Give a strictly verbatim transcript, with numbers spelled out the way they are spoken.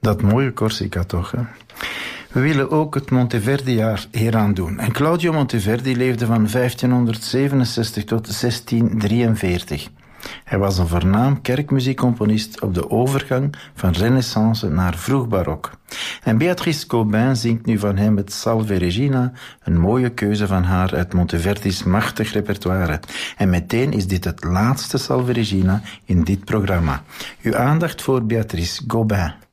Dat mooie Corsica toch, hè? We willen ook het Monteverdi-jaar hieraan doen. En Claudio Monteverdi leefde van vijftienhonderdzevenenzestig tot zestiendrieënveertig. Hij was een voornaam kerkmuziekcomponist op de overgang van renaissance naar vroeg barok. En Beatrice Gobin zingt nu van hem het Salve Regina, een mooie keuze van haar uit Monteverdi's machtig repertoire. En meteen is dit het laatste Salve Regina in dit programma. Uw aandacht voor Beatrice Gobin.